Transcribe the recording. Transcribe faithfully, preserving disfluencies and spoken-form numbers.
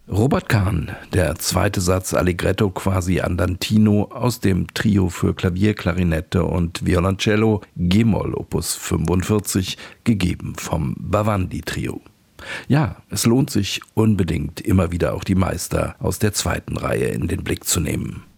Robert Kahn, der zweite Satz Allegretto quasi andantino aus dem Trio für Klavier, Klarinette und Violoncello G-Moll Opus fünfundvierzig, gegeben vom Bhavandi-Trio. Ja, es lohnt sich unbedingt, immer wieder auch die Meister aus der zweiten Reihe in den Blick zu nehmen.